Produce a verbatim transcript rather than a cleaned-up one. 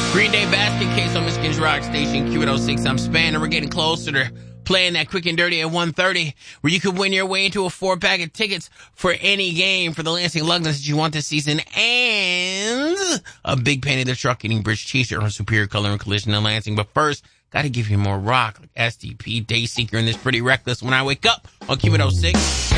Green Day Basket Case on Michigan's Rock Station, Q eight oh six. I'm Span, and we're getting closer to playing that quick and dirty at one thirty, where you could win your way into a four-pack of tickets for any game for the Lansing Lugness that you want this season, and a big Penny the Truck Eating Bridge t-shirt from Superior Color and Collision in Lansing. But first, got to give you more rock, like S T P, Dayseeker, and this Pretty Reckless When I Wake Up on Q eight oh six.